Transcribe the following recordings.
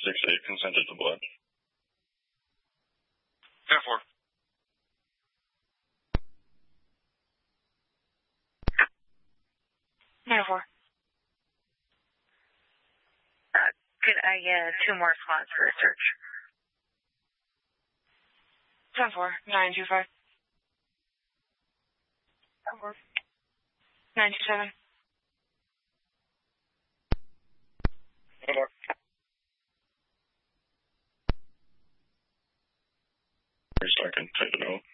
6-8, consented to blood. 10-4. Could I get 2 more spots for a search? 10-4, 925. 10-4. 927. 10-4. So I can type it out.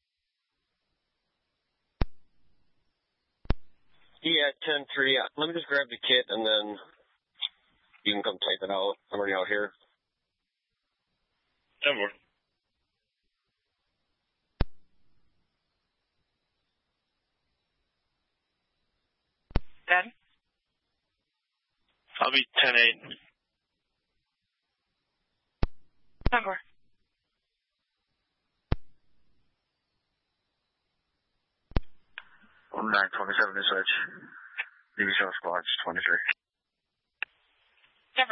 Yeah, 10-3. Let me just grab the kit and then you can come type it out. I'm already out here. 10-4. Dead? I'll be 10-8. 10-4. 927 to search. DVSL squads 23. 10-4.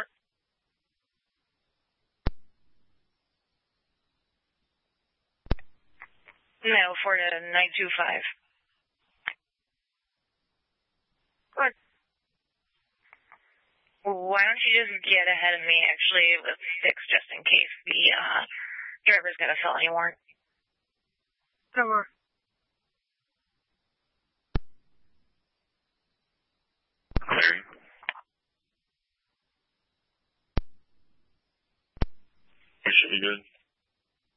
No, 4 to 925. Good. Why don't you just get ahead of me, actually, with 6, just in case the driver's got a felony warrant. 10-4. Larry. We should be good.